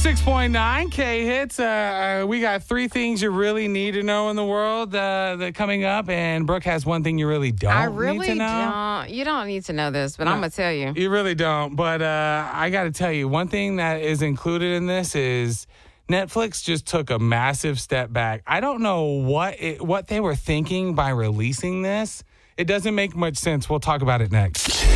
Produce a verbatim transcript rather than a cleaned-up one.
six point nine K hits. Uh, uh, we got three things you really need to know in the world uh, that coming up, and Brooke has one thing you really don't I really need to know. don't. You don't need to know this, but No, I'm going to tell you. You really don't. But uh, I got to tell you, one thing that is included in this is Netflix just took a massive step back. I don't know what it, what they were thinking by releasing this. It doesn't make much sense. We'll talk about it next.